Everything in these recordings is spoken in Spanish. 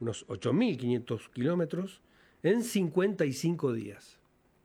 unos 8.500 kilómetros, en 55 días.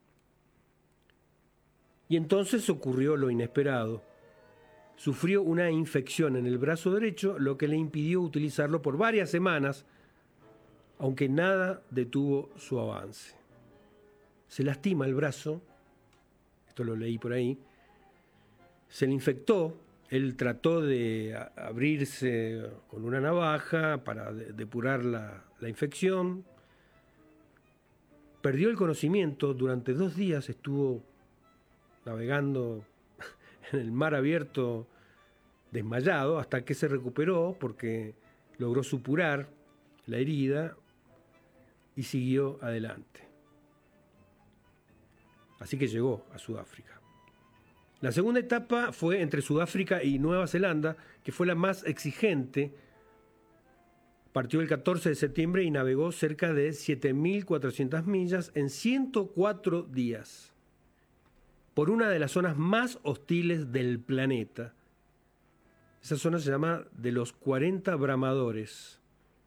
Y entonces ocurrió lo inesperado. Sufrió una infección en el brazo derecho, lo que le impidió utilizarlo por varias semanas, aunque nada detuvo su avance. Se lastima el brazo, esto lo leí por ahí, se le infectó, él trató de abrirse con una navaja para depurar la infección, perdió el conocimiento, durante 2 días estuvo navegando en el mar abierto desmayado hasta que se recuperó porque logró supurar la herida y siguió adelante. Así que llegó a Sudáfrica. La segunda etapa fue entre Sudáfrica y Nueva Zelanda, que fue la más exigente. Partió el 14 de septiembre y navegó cerca de 7.400 millas en 104 días. Por una de las zonas más hostiles del planeta. Esa zona se llama de los 40 bramadores.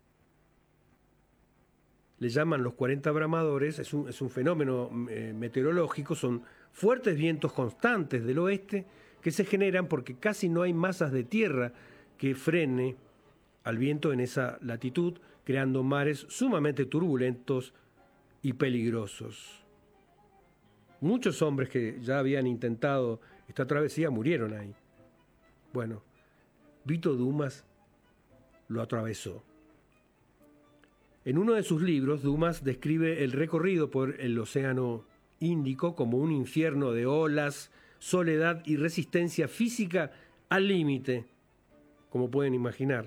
Le llaman los 40 bramadores, es un fenómeno meteorológico, son fuertes vientos constantes del oeste que se generan porque casi no hay masas de tierra que frene al viento en esa latitud, creando mares sumamente turbulentos y peligrosos. Muchos hombres que ya habían intentado esta travesía murieron ahí. Bueno, Vito Dumas lo atravesó. En uno de sus libros, Dumas describe el recorrido por el Océano Índico como un infierno de olas, soledad y resistencia física al límite, como pueden imaginar.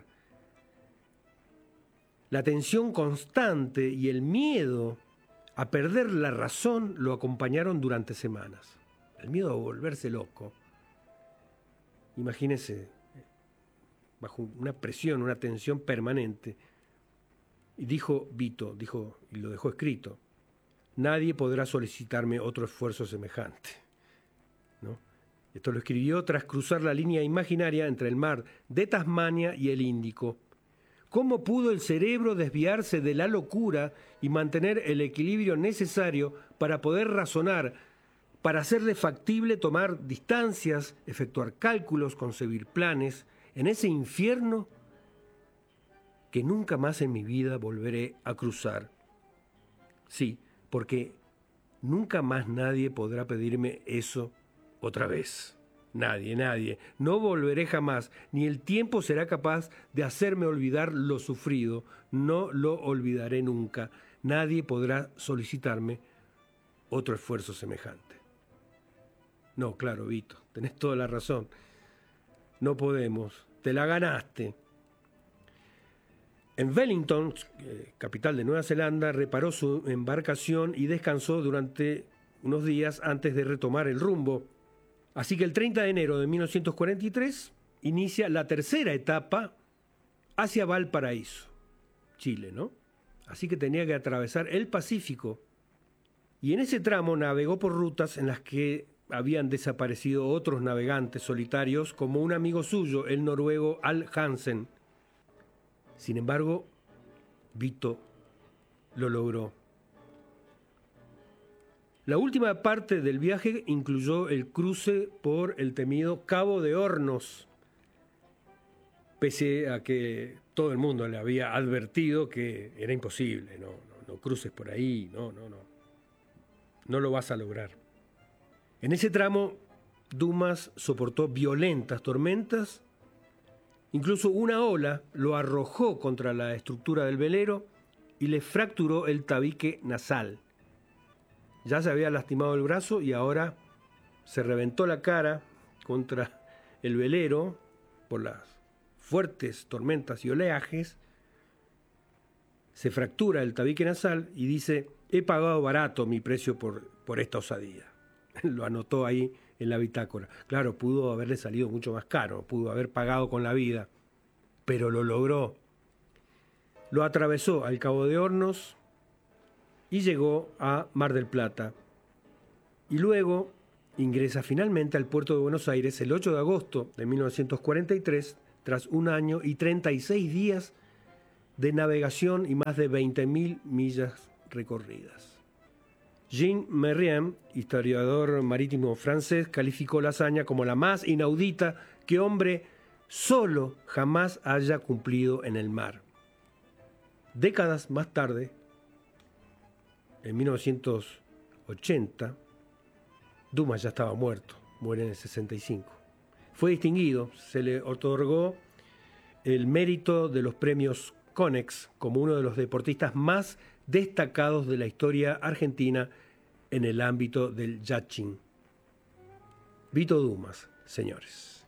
La tensión constante y el miedo a perder la razón lo acompañaron durante semanas. El miedo a volverse loco. Imagínese, bajo una presión, una tensión permanente. Y dijo Vito, y lo dejó escrito, nadie podrá solicitarme otro esfuerzo semejante. ¿No? Esto lo escribió tras cruzar la línea imaginaria entre el mar de Tasmania y el Índico. ¿Cómo pudo el cerebro desviarse de la locura y mantener el equilibrio necesario para poder razonar, para hacerle factible tomar distancias, efectuar cálculos, concebir planes, en ese infierno que nunca más en mi vida volveré a cruzar? Sí, porque nunca más nadie podrá pedirme eso otra vez. Nadie. No volveré jamás, ni el tiempo será capaz de hacerme olvidar lo sufrido. No lo olvidaré nunca. Nadie podrá solicitarme otro esfuerzo semejante. No, claro, Vito, tenés toda la razón. No podemos, te la ganaste. En Wellington, capital de Nueva Zelanda, reparó su embarcación y descansó durante unos días antes de retomar el rumbo. Así que el 30 de enero de 1943 inicia la tercera etapa hacia Valparaíso, Chile, ¿no? Así que tenía que atravesar el Pacífico. Y en ese tramo navegó por rutas en las que habían desaparecido otros navegantes solitarios, como un amigo suyo, el noruego Al Hansen. Sin embargo, Vito lo logró. La última parte del viaje incluyó el cruce por el temido Cabo de Hornos, pese a que todo el mundo le había advertido que era imposible, no cruces por ahí, no lo vas a lograr. En ese tramo, Dumas soportó violentas tormentas, incluso una ola lo arrojó contra la estructura del velero y le fracturó el tabique nasal. Ya se había lastimado el brazo y ahora se reventó la cara contra el velero por las fuertes tormentas y oleajes. Se fractura el tabique nasal y dice, he pagado barato mi precio por esta osadía. Lo anotó ahí en la bitácora. Claro, pudo haberle salido mucho más caro, pudo haber pagado con la vida, pero lo logró. Lo atravesó al Cabo de Hornos y llegó a Mar del Plata. Y luego ingresa finalmente al puerto de Buenos Aires el 8 de agosto de 1943, tras 1 año y 36 días de navegación y más de 20.000 millas recorridas. Jean Merriam, historiador marítimo francés, calificó la hazaña como la más inaudita que hombre solo jamás haya cumplido en el mar. Décadas más tarde, en 1980, Dumas ya estaba muerto, muere en el 65. Fue distinguido, se le otorgó el mérito de los premios Conex como uno de los deportistas más destacados de la historia argentina en el ámbito del yachting. Vito Dumas, señores.